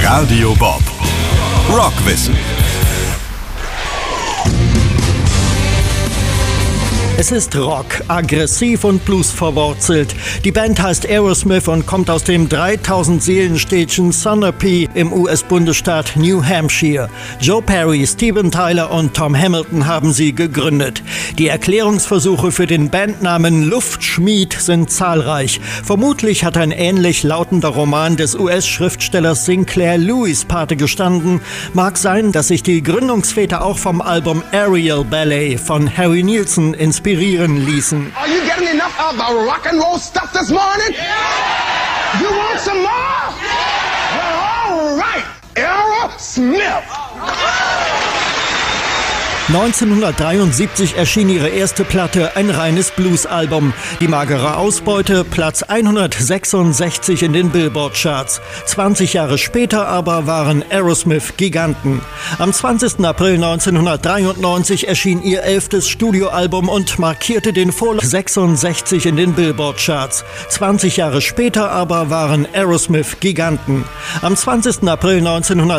Radio Bob. Rockwissen. Es ist Rock, aggressiv und Blues verwurzelt. Die Band heißt Aerosmith und kommt aus dem 3000-Seelen-Städtchen Sunapee im US-Bundesstaat New Hampshire. Joe Perry, Steven Tyler und Tom Hamilton haben sie gegründet. Die Erklärungsversuche für den Bandnamen Luftschmied sind zahlreich. Vermutlich hat ein ähnlich lautender Roman des US-Schriftstellers Sinclair Lewis Pate gestanden. Mag sein, dass sich die Gründungsväter auch vom Album Aerial Ballet von Harry Nilsson inspirieren ließen. Are you getting enough of the rock and roll stuff this morning? Yeah! You want some more? Yeah! Well, all right. Aerosmith. 1973 erschien ihre erste Platte, ein reines Blues-Album. Die magere Ausbeute, Platz 166 in den Billboard-Charts. 20 Jahre später aber waren Aerosmith Giganten. Am 20. April 1993 erschien ihr 11. Studioalbum und markierte den Vorlauf 66 in den Billboard-Charts. 20 Jahre später aber waren Aerosmith Giganten. Am 20. April 1993